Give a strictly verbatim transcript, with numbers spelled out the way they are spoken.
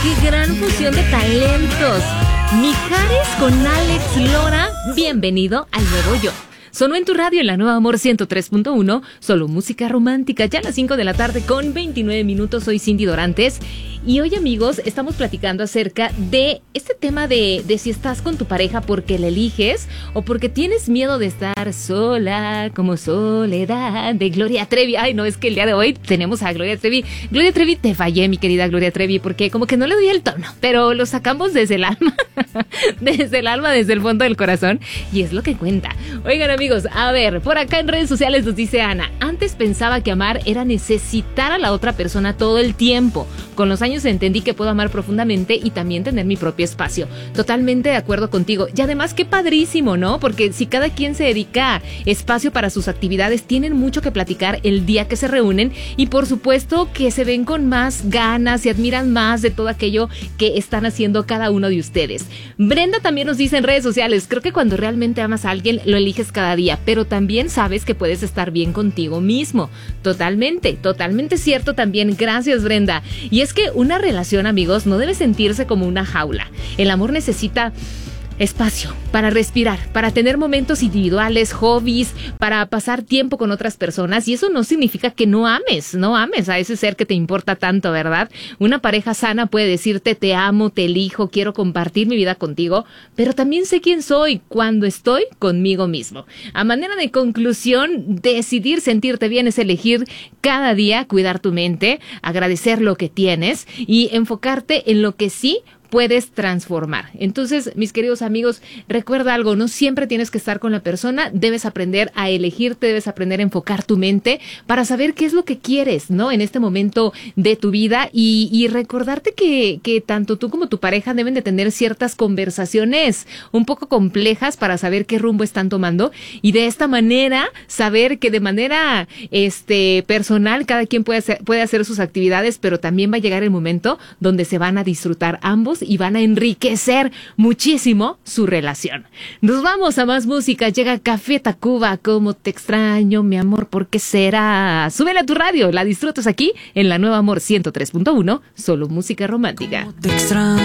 qué gran fusión de talentos. Mijares con Alex Lora, bienvenido al nuevo yo. Sonó en tu radio en la Nueva Amor ciento tres punto uno, solo música romántica, ya a las cinco de la tarde con veintinueve minutos. Soy Cindy Dorantes y hoy, amigos, estamos platicando acerca de este tema de, de si estás con tu pareja porque la eliges o porque tienes miedo de estar sola, como Soledad, de Gloria Trevi. Ay, no, es que el día de hoy tenemos a Gloria Trevi. Gloria Trevi, te fallé, mi querida Gloria Trevi, porque como que no le doy el tono, pero lo sacamos desde el alma, desde el alma, desde el fondo del corazón, y es lo que cuenta. Oigan, amigos, Amigos, a ver, por acá en redes sociales nos dice Ana: antes pensaba que amar era necesitar a la otra persona todo el tiempo. Con los años entendí que puedo amar profundamente y también tener mi propio espacio. Totalmente de acuerdo contigo. Y además, qué padrísimo, ¿no? Porque si cada quien se dedica espacio para sus actividades, tienen mucho que platicar el día que se reúnen y por supuesto que se ven con más ganas y admiran más de todo aquello que están haciendo cada uno de ustedes. Brenda también nos dice en redes sociales: creo que cuando realmente amas a alguien, lo eliges cada día, pero también sabes que puedes estar bien contigo mismo. Totalmente, totalmente cierto también. Gracias, Brenda. Y es que una relación, amigos, no debe sentirse como una jaula. El amor necesita espacio para respirar, para tener momentos individuales, hobbies, para pasar tiempo con otras personas, y eso no significa que no ames, no ames a ese ser que te importa tanto, ¿verdad? Una pareja sana puede decirte: te amo, te elijo, quiero compartir mi vida contigo, pero también sé quién soy cuando estoy conmigo mismo. A manera de conclusión, decidir sentirte bien es elegir cada día cuidar tu mente, agradecer lo que tienes y enfocarte en lo que sí puedes transformar. Entonces, mis queridos amigos, recuerda algo: no siempre tienes que estar con la persona, debes aprender a elegirte, debes aprender a enfocar tu mente para saber qué es lo que quieres, ¿no? En este momento de tu vida y, y recordarte que, que tanto tú como tu pareja deben de tener ciertas conversaciones un poco complejas para saber qué rumbo están tomando y de esta manera saber que de manera este personal cada quien puede hacer, puede hacer sus actividades, pero también va a llegar el momento donde se van a disfrutar ambos y van a enriquecer muchísimo su relación. Nos vamos a más música. Llega Café Tacuba, Cómo te extraño, mi amor, ¿por qué será? Súbela a tu radio, la disfrutas aquí en la Nueva Amor ciento tres punto uno, solo música romántica. Cómo te extraño.